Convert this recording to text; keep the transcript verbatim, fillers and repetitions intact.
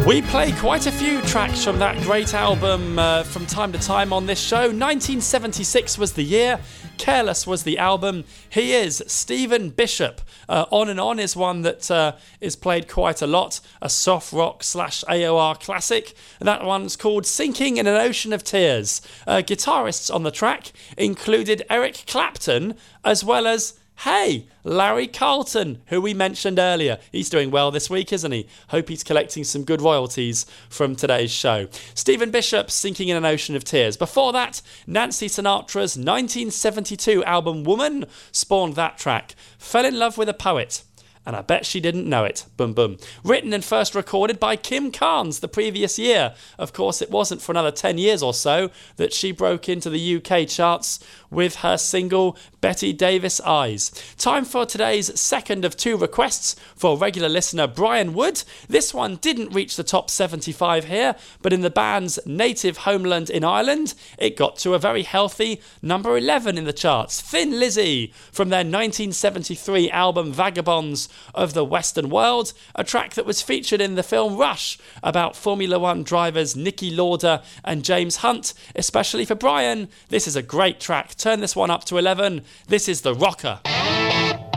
We play quite a few tracks from that great album uh, from time to time on this show. nineteen seventy-six was the year. Careless was the album. He is Stephen Bishop. Uh, On and On is one that uh, is played quite a lot. A soft rock slash A O R classic. That one's called Sinking in an Ocean of Tears. Uh, guitarists on the track included Eric Clapton as well as, hey, Larry Carlton, who we mentioned earlier. He's doing well this week, isn't he? Hope he's collecting some good royalties from today's show. Stephen Bishop, Sinking in an Ocean of Tears. Before that, Nancy Sinatra's nineteen seventy-two album Woman spawned that track. Fell in Love with a Poet. And I bet she didn't know it. Boom, boom. Written and first recorded by Kim Carnes the previous year. Of course, it wasn't for another ten years or so that she broke into the U K charts with her single Betty Davis Eyes. Time for today's second of two requests for regular listener Brian Wood. This one didn't reach the top seventy-five here, but in the band's native homeland in Ireland, it got to a very healthy number eleven in the charts. Thin Lizzy from their nineteen seventy-three album Vagabonds of the Western World, a track that was featured in the film Rush about Formula One drivers Niki Lauda and James Hunt. Especially for Brian, this is a great track. Turn this one up to eleven. This is The Rocker.